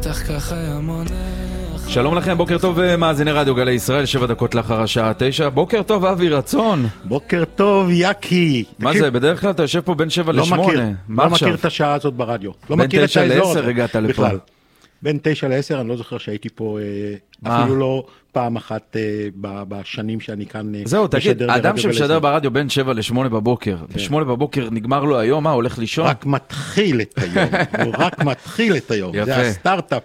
בטח ככה ימונה. שלום לכם, בוקר טוב מאזיני רדיו גלי ישראל, 7 דקות לאחר השעה 9. בוקר טוב אבי רצון. בוקר טוב יקי. מה זה, בדרך כלל אתה יושב פה בין 7 ל-8. לא מכיר את השעה הזאת ברדיו. בין 9 ל-10 הגעת לפה. בין 9 ל-10 אני לא זוכר שהייתי פה אפילו לא פעם אחת בשנים שאני כאן. זהו, תגיד, אדם שמשדר ברדיו בין 7 ל-8 בבוקר, ב-8 בבוקר נגמר לו היום, מה, הולך לישון? רק מתחיל את היום, הוא רק מתחיל את היום. זה הסטארט-אפ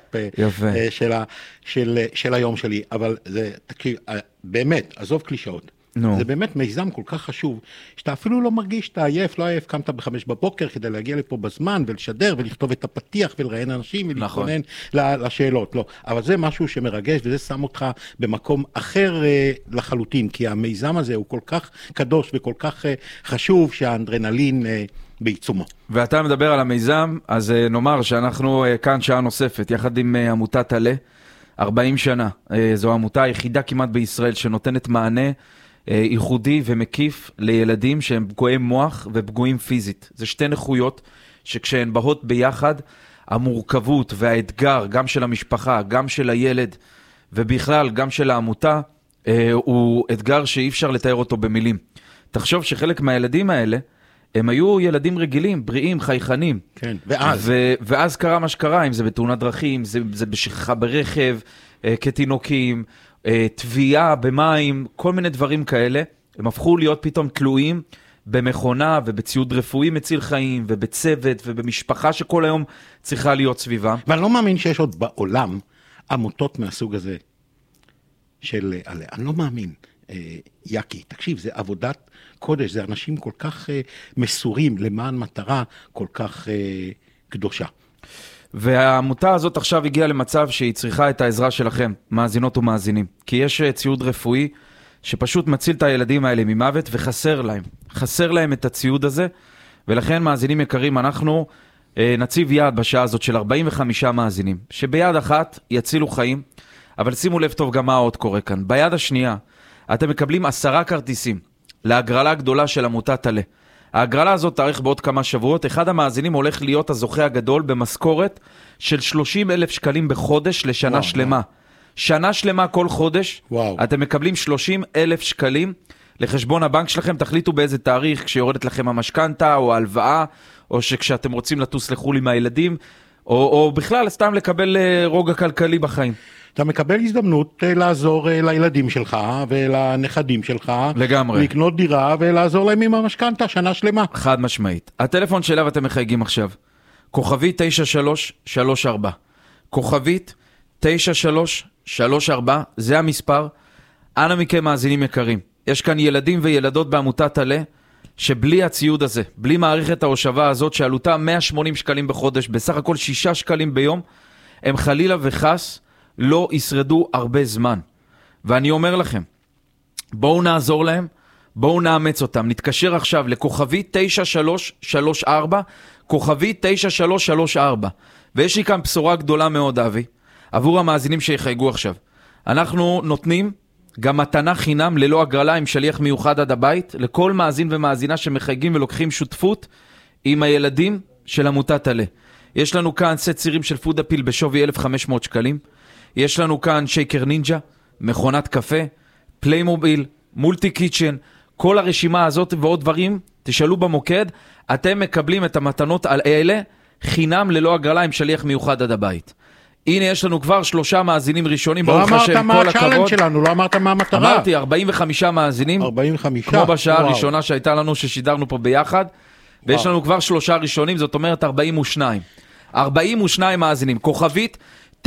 של היום שלי, אבל זה, תקשיב, באמת, עזוב קלישאות. זה באמת מיזם כל כך חשוב, שאתה אפילו לא מרגיש שאתה עייף, לא עייף, קמת ב5 בבוקר כדי להגיע לפה בזמן ולשדר ולכתוב את הפתיח ולראיין אנשים ולהתכונן לשאלות, לא. אבל זה משהו שמרגש וזה שם אותך במקום אחר לחלוטין, כי המיזם הזה הוא כל כך קדוש וכל כך חשוב שהאנדרנלין בעיצומו. ואתה מדבר על המיזם, אז נאמר שאנחנו כאן שעה נוספת, יחד עם עמותת עלה, 40 שנה. זו העמותה היחידה כמעט בישראל שנותנת מענה ייחודי ומקיף לילדים שהם פגועים מוח ופגועים פיזית. זה שתי נכויות שכשהן באות ביחד, המורכבות והאתגר, גם של המשפחה, גם של הילד, ובכלל גם של העמותה, הוא אתגר שאי אפשר לתאר אותו במילים. תחשוב שחלק מהילדים האלה, הם היו ילדים רגילים, בריאים, חייכנים. כן, ואז. ואז קרה מה שקרה, אם זה בתאונת דרכים, זה בשכחה ברכב, כתינוקים, תביעה במים, כל מיני דברים כאלה, הם הפכו להיות פתאום תלויים במכונה ובציוד רפואי מציל חיים, ובצוות ובמשפחה שכל היום צריכה להיות סביבה. ואני לא מאמין שיש עוד בעולם עמותות מהסוג הזה של עלה. אני לא מאמין, יקי. תקשיב, זה עבודת קודש, זה אנשים כל כך מסורים למען מטרה כל כך קדושה. והעמותה הזאת עכשיו הגיעה למצב שהיא צריכה את העזרה שלכם, מאזינות ומאזינים. כי יש ציוד רפואי שפשוט מציל את הילדים האלה ממוות וחסר להם. חסר להם את הציוד הזה, ולכן מאזינים יקרים, אנחנו נציב יד בשעה הזאת של 45 מאזינים, שביד אחת יצילו חיים, אבל שימו לב טוב גם מה עוד קורה כאן. ביד השנייה, אתם מקבלים 10 כרטיסים להגרלה גדולה של עמותת עלה. ההגרלה הזאת תאריך בעוד כמה שבועות. אחד המאזינים הולך להיות הזוכה הגדול במשכורת של 30,000 שקלים בחודש לשנה שלמה. שנה שלמה כל חודש. אתם מקבלים 30,000 שקלים לחשבון הבנק שלכם. תחליטו באיזה תאריך, כשיורדת לכם המשכנתה או ההלוואה, או שכשאתם רוצים לטוס לחול עם הילדים, או בכלל סתם לקבל רוגע כלכלי בחיים. אתה מקבל הזדמנות לעזור לילדים שלך ולנכדים שלך. לגמרי. לקנות דירה ולעזור להם עם המשכנתה, שנה שלמה. חד משמעית. הטלפון שאליו אתם מחייגים עכשיו, כוכבית 9334. כוכבית 9334, זה המספר. אנא מכם מאזינים יקרים. יש כאן ילדים וילדות בעמותת עלה, שבלי הציוד הזה, בלי מערכת ההושבה הזאת, שעלותה 180 שקלים בחודש, בסך הכל 6 שקלים ביום, הם חלילה וחס לא ישרדו הרבה זמן. ואני אומר לכם, בואו נעזור להם, בואו נאמץ אותם. נתקשר עכשיו לכוכבי 9334, כוכבי 9334. ויש לי כאן בשורה גדולה מאוד, אבי, עבור המאזינים שיחייגו עכשיו. אנחנו נותנים גם מתנה חינם ללא הגרלה עם שליח מיוחד עד הבית, לכל מאזין ומאזינה שמחייגים ולוקחים שותפות עם הילדים של עמותת עלה. יש לנו כאן סט צירים של פוד אפיל בשווי 1,500 שקלים. יש לנו כאן שייקר נינג'ה, מכונת קפה, פליימוביל, מולטי קיצ'ן, כל הרשימה הזאת ועוד דברים, תשאלו במוקד, אתם מקבלים את המתנות האלה חינם ללא הגרלה עם שליח מיוחד עד הבית. הנה יש לנו כבר 3 מאזינים ראשונים, ברוך השם, כל הכבוד. שלנו, לא אמרת מה המטרה. אמרתי 45 מאזינים, 45. כמו בשעה הראשונה שהייתה לנו ששידרנו פה ביחד, ויש לנו כבר 3 ראשונים, זאת אומרת 42. 42 מאזינים, כוכבית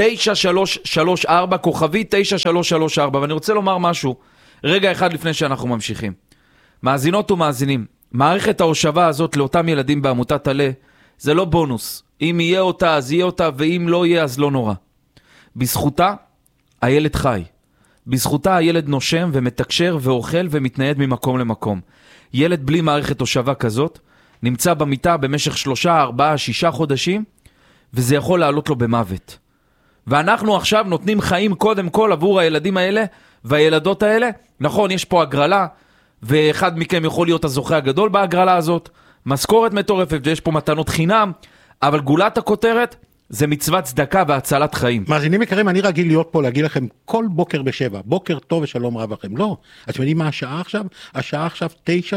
9334, כוכבית 9334, ואני רוצה לומר משהו, רגע אחד לפני שאנחנו ממשיכים. מאזינות ומאזינים, מערכת ההושבה הזאת לאותם ילדים בעמותת עלה, זה לא בונוס. אם יהיה אותה, אז יהיה אותה, ואם לא יהיה, אז לא נורא. בזכותה, הילד חי. בזכותה הילד נושם ומתקשר ואוכל ומתנייד ממקום למקום. ילד בלי מערכת הושבה כזאת, נמצא במיטה במשך 3, 4, 6 חודשים, וזה יכול לעלות לו במוות. ואנחנו עכשיו נותנים חיים קודם כל עבור הילדים האלה והילדות האלה. נכון, יש פה הגרלה, ואחד מכם יכול להיות הזוכה הגדול בהגרלה הזאת, משכורת מטורפת, ויש פה מתנות חינם, אבל גולת הכותרת זה מצוות צדקה והצלת חיים. מאזינים יקרים, אני רגיל להיות פה להגיד לכם כל בוקר ב7, בוקר טוב ושלום רב לכם. לא, אתם יודעים מה השעה עכשיו? השעה עכשיו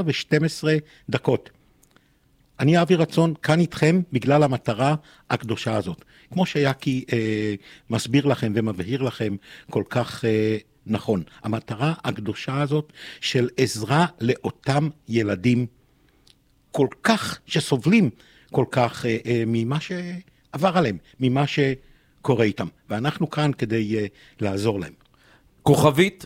9:12. אני אבי רצון כאן איתכם בגלל המטרה הקדושה הזאת. כמו שיאקי מסביר לכם ומבהיר לכם כל כך נכון. המטרה הקדושה הזאת של עזרה לאותם ילדים כל כך שסובלים כל כך ממה שעבר עליהם, ממה שקורה איתם. ואנחנו כאן כדי לעזור להם. כוכבית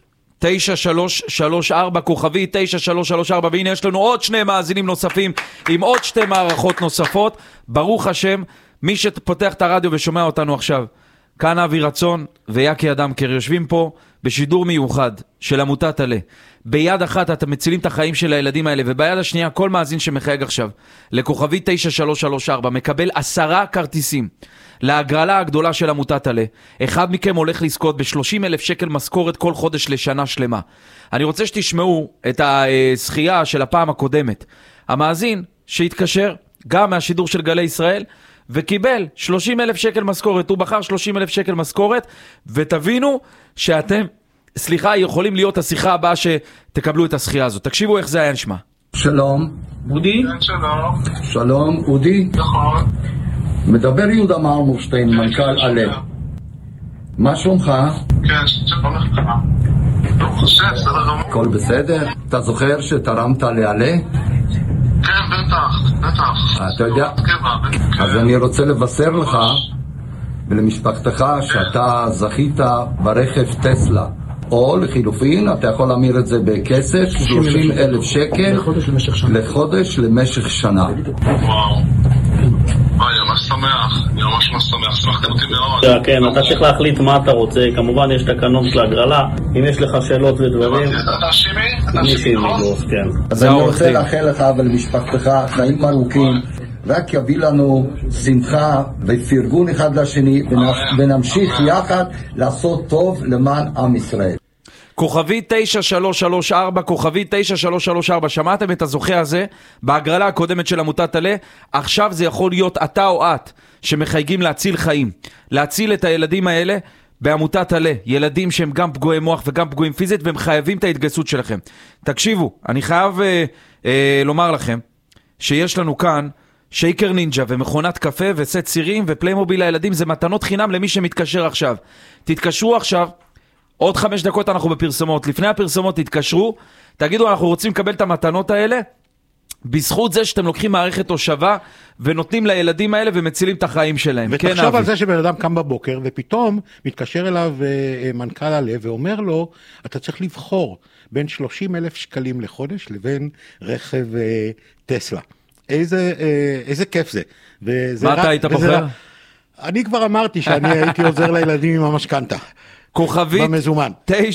9334, כוכבית 9334, והנה יש לנו עוד 2 מאזינים נוספים עם עוד 2 מערכות נוספות. ברוך השם, מי שפותח את הרדיו ושומע אותנו עכשיו, כאן אבי רצון ויאקי אדמקר יושבים פה בשידור מיוחד של עמותת עלה. ביד אחת אתם מצילים את החיים של הילדים האלה, וביד השנייה כל מאזין שמחייג עכשיו לכוכבית 9334 מקבל 10 כרטיסים להגרלה הגדולה של עמותת עלה. אחד מכם הולך לזכות ב-30,000 שקל משכורת כל חודש לשנה שלמה. אני רוצה שתשמעו את הזכייה של הפעם הקודמת. המאזין שהתקשר גם מהשידור של גלי ישראל וקיבל 30,000 שקל משכורת, הוא בחר 30,000 שקל משכורת, ותבינו שאתם, יכולים להיות השיחה הבאה שתקבלו את הזכייה הזאת. תקשיבו איך זה היה נשמע. שלום. אודי? שלום. שלום, אודי? נכון. מדבר יהודה מרמורשטיין, מנכ"ל עלה. מה שלומך? כן, שלום לך. ברוך השם, בסדר גמור. הכל בסדר? אתה זוכר שתרמת לעלה? כן, בטח. אתה יודע? אז אני רוצה לבשר לך ולמשפחתך שאתה זכית ברכב טסלה. או לחילופין, אתה יכול להמיר את זה בכסף, 30,000 שקל לחודש למשך שנה. וואו. אני ממש שמח, שמחתם אותי מאוד. כן, אתה צריך להחליט מה אתה רוצה, כמובן יש תקנון של הגרלה, אם יש לך שאלות ודברים... אתה שימי? כן. אז אני רוצה לאחל לך ולמשפחתך חיים ארוכים, רק יביא לנו שמחה ופרגון אחד לשני, ונמשיך יחד לעשות טוב למען עם ישראל. כוכבית 9334, כוכבית 9334, שמעתם את הזוכה הזה בהגרלה הקודמת של עמותת עלה? עכשיו זה יכול להיות אתה או את שמחייגים להציל חיים, להציל את הילדים האלה בעמותת עלה, ילדים שהם גם פגועי מוח וגם פגועים פיזית, והם חייבים את ההתגייסות שלכם. תקשיבו, אני חייב לומר לכם שיש לנו כאן שייקר נינג'ה ומכונת קפה וסט צירים ופליימוביל לילדים, זה מתנות חינם למי שמתקשר עכשיו. תתקשרו עכשיו, עוד 5 דקות אנחנו בפרסומות, לפני הפרסומות תתקשרו, תגידו אנחנו רוצים לקבל את המתנות האלה, בזכות זה שאתם לוקחים מערכת הושבה ונותנים לילדים האלה ומצילים את החיים שלהם. ותחשוב כן, על זה שבן אדם קם בבוקר ופתאום מתקשר אליו מנכ"ל עלה ואומר לו, אתה צריך לבחור בין 30,000 שקלים לחודש לבין רכב טסלה. איזה כיף זה. מה אתה היית בוחר? אני כבר אמרתי שאני הייתי עוזר לילדים עם המשכנתה. כוכבית במזומן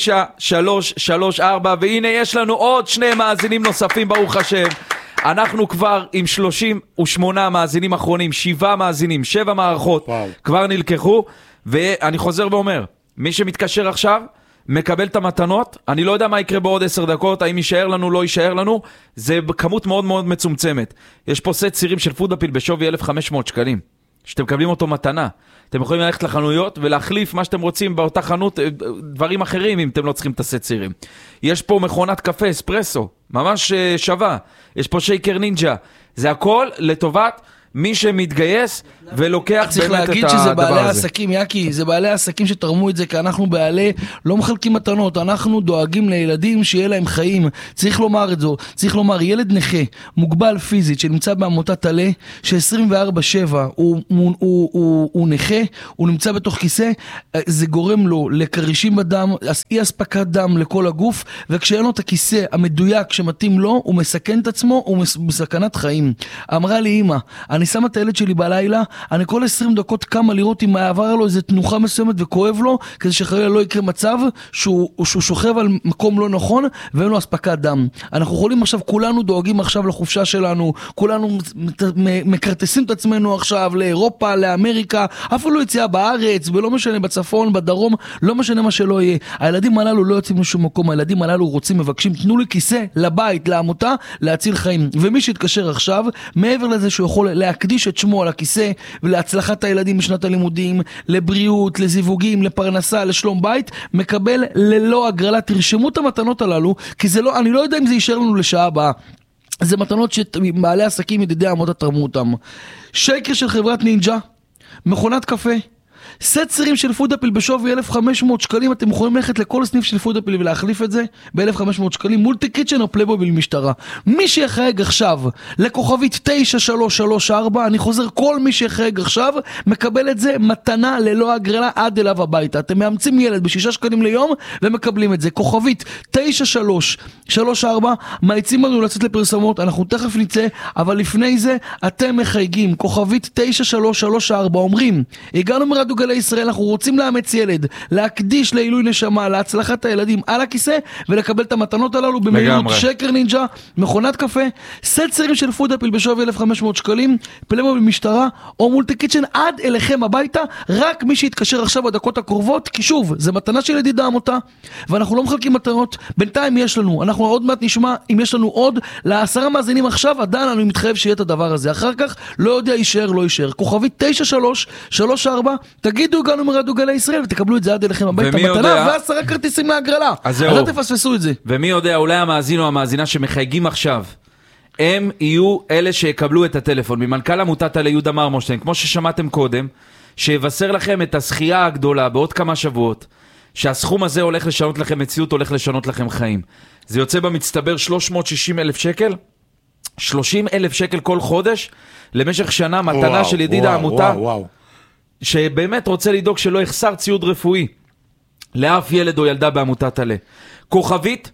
9334, והנה יש לנו עוד 2 מאזינים נוספים ברוך השם. אנחנו כבר עם 38 מאזינים אחרונים, 7 מאזינים, 7 מערכות כבר נלקחו, ואני חוזר ואומר, מי שמתקשר עכשיו מקבל את המתנות. אני לא יודע מה יקרה בעוד 10 דקות, האם יישאר לנו, לא יישאר לנו, זה כמות מאוד מאוד מצומצמת. יש פה סט צירים של פודאפיל בשווי 1,500 שקלים, שאתם מקבלים אותו מתנה. אתם יכולים ללכת לחנויות ולהחליף מה שאתם רוצים באותה חנות, דברים אחרים אם אתם לא צריכים את הסט צירים. יש פה מכונת קפה, אספרסו, ממש שווה. יש פה שייקר נינג'ה. זה הכל לטובת מי שמתגייס ולוקח צריך להגיד שזה בעלי העסקים, יאקי, זה בעלי העסקים שתרמו את זה, כי אנחנו בעלי לא מחלקים מתנות, אנחנו דואגים לילדים שיהיה להם חיים. צריך לומר את זו, צריך לומר, ילד נכה, מוגבל פיזית, שנמצא בעמותת עלה, ש-24/7 הוא נכה, הוא נמצא בתוך כיסא, זה גורם לו לקרישים בדם, אי הספקת דם לכל הגוף, וכשאין לו את הכיסא המדויק שמתאים לו, הוא מסכן את עצמו, הוא בסכנת חיים. אמרה לי אמא, אני שם את הילד שלי בלילה, אני כל 20 דקות קמה לראות אם עבר לו איזה תנוחה מסוימת וכואב לו, כדי שחלילה לא יקרה מצב שהוא שוכב על מקום לא נכון ואין לו הספקת דם. אנחנו יכולים עכשיו, כולנו דואגים עכשיו לחופשה שלנו, כולנו מקרטסים את עצמנו עכשיו לאירופה, לאמריקה, אפילו יציאה בארץ, ולא משנה בצפון, בדרום, לא משנה מה שלא יהיה. הילדים הללו לא יוצאים לשום מקום, הילדים הללו רוצים, מבקשים, תנו לי כיסא לבית, לעמותה, להציל חיים. ומי שיתקשר עכשיו, מעבר לזה שהוא יכול להקדיש את שמו על הכיסא ולהצלחת הילדים בשנת הלימודים, לבריאות, לזיווגים, לפרנסה, לשלום בית, מקבל ללא הגרלה. תרשמו את המתנות הללו, כי זה לא, אני לא יודע אם זה יישאר לנו לשעה הבאה. זה מתנות שבעלי עסקים ידידי העמותה תרמו אותם. שייקר של חברת נינג'ה, מכונת קפה, סט סירים של פודאפיל בשווי 1,500 שקלים, אתם יכולים ללכת לכל סניף של פודאפיל ולהחליף את זה ב-1,500 שקלים, מולטי קיצ'ן או פלייבויל משטרה. מי שיחייג עכשיו לכוכבית 9334, אני חוזר, כל מי שיחייג עכשיו מקבל את זה מתנה ללא הגרלה עד אליו הביתה. אתם מאמצים ילד ב6 שקלים ליום ומקבלים את זה. כוכבית 9334, מאיצים לנו לצאת לפרסומות, אנחנו תכף נצא, אבל לפני זה אתם מחייגים כוכבית 9334, אומרים, הגענו מרדיו גלי ישראל, אנחנו רוצים לאמץ ילד, להקדיש לעילוי נשמה, להצלחת הילדים על הכיסא, ולקבל את המתנות הללו במהירות. שקר נינג'ה, מכונת קפה, סט סירים של פודאפיל בשווי 1,500 שקלים, פלייבויל משטרה, או מולטי קיצ'ן עד אליכם הביתה, רק מי שיתקשר עכשיו בדקות הקרובות, כי שוב, זה מתנה של ידידה העמותה, ואנחנו לא מחלקים מתנות, בינתיים יש לנו, אנחנו עוד מעט נשמע אם יש לנו עוד, ל10 מאזינים עכשיו, עדיין אני מתחייב שיהיה את הדבר הזה, אחר כך לא יודע יישאר, לא יישאר. כוכבית 9334, תגידו הגענו מרדיו גלי ישראל ותקבלו את זה עד אליכם הביתה מתנה ו10 כרטיסים להגרלה. אז לא תפספסו את זה. ומי יודע, אולי המאזין או המאזינה שמחייגים עכשיו, הם יהיו אלה שיקבלו את הטלפון ממנכ"ל עמותת עלי יהודה מרמורשטיין, כמו ששמעתם קודם, שיבשר לכם את הזכייה הגדולה בעוד כמה שבועות, שהסכום הזה הולך לשנות לכם מציאות, הולך לשנות לכם חיים. זה יוצא במצטבר 360,000 שקל, 30,000 שקל כל חודש, למשך שנה, מתנה של ידיד העמותה, שבאמת רוצה לדאוג שלא יחסר ציוד רפואי לאף ילד או ילדה בעמותת עלה. כוכבית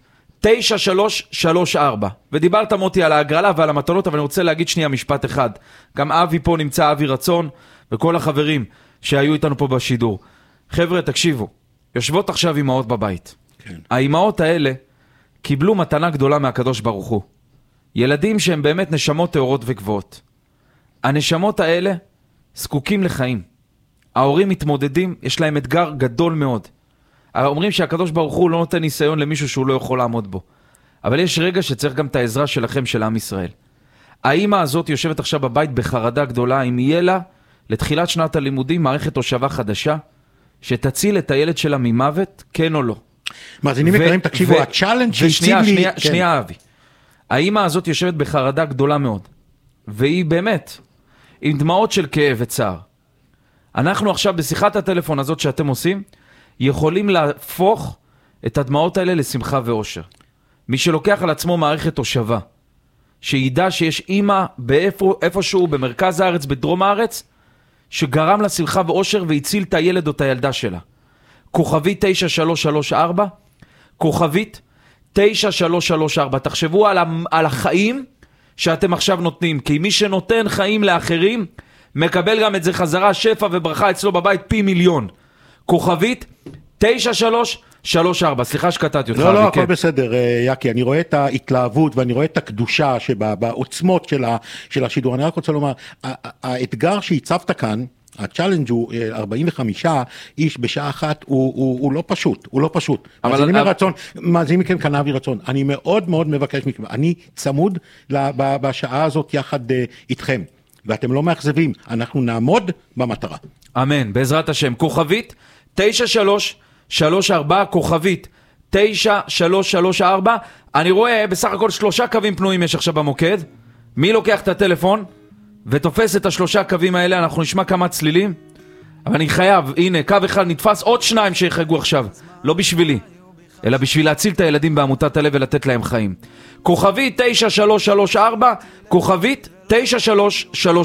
9334. ודיברת מוטי על ההגרלה ועל המתנות, אבל אני רוצה להגיד שנייה משפט אחד. גם אבי פה נמצא, אבי רצון, וכל החברים שהיו איתנו פה בשידור. חבר'ה, תקשיבו, יושבות עכשיו אמהות בבית. כן. האמהות האלה קיבלו מתנה גדולה מהקדוש ברוך הוא. ילדים שהם באמת נשמות טהורות וגבוהות. הנשמות האלה זקוקים לחיים. ההורים מתמודדים, יש להם אתגר גדול מאוד. אומרים שהקדוש ברוך הוא לא נותן ניסיון למישהו שהוא לא יכול לעמוד בו. אבל יש רגע שצריך גם את העזרה שלכם, של עם ישראל. האמא הזאת יושבת עכשיו בבית בחרדה גדולה, אם יהיה לה לתחילת שנת הלימודים מערכת הושבה חדשה, שתציל את הילד שלה ממוות, כן או לא. מאזינים יקרים, תקשיבו, הצ'אלנג' שהציב לי... שנייה אבי. האמא הזאת יושבת בחרדה גדולה מאוד, והיא באמת עם דמעות של כאב וצער. אנחנו עכשיו בשיחת הטלפון הזאת שאתם עושים, יכולים להפוך את הדמעות האלה לשמחה ואושר. מי שלוקח על עצמו מערכת הושבה, שידע שיש אמא איפשהו במרכז הארץ, בדרום הארץ, שגרם לה שמחה ואושר והציל את הילד או את הילדה שלה. כוכבית 9334, כוכבית 9334. תחשבו על החיים שאתם עכשיו נותנים, כי מי שנותן חיים לאחרים, מקבל גם את זה חזרה, שפע וברכה אצלו בבית פי מיליון. כוכבית 9334. סליחה שקטעתי אותך. לא, הכל בסדר, יקי. אני רואה את ההתלהבות ואני רואה את הקדושה שבעוצמות של השידור. אני רק רוצה לומר, האתגר שהצבת כאן, הצ'אלנג' הוא 45 איש בשעה אחת, הוא לא פשוט, הוא לא פשוט. מאזינים מכם כאן אבי רצון. אני מאוד מאוד מבקש מכם, אני צמוד בשעה הזאת יחד איתכם. ואתם לא מאכזבים, אנחנו נעמוד במטרה. אמן, בעזרת השם. כוכבית 9334, כוכבית 9334. אני רואה בסך הכל 3 קווים פנויים יש עכשיו במוקד. מי לוקח את הטלפון ותופס את 3 קווים האלה? אנחנו נשמע כמה צלילים, אבל אני חייב, הנה, קו אחד נתפס, עוד 2 שיחגו עכשיו. לא בשבילי, אלא בשביל להציל את הילדים בעמותת הלב ולתת להם חיים. כוכבית 9334, כוכבית 9334.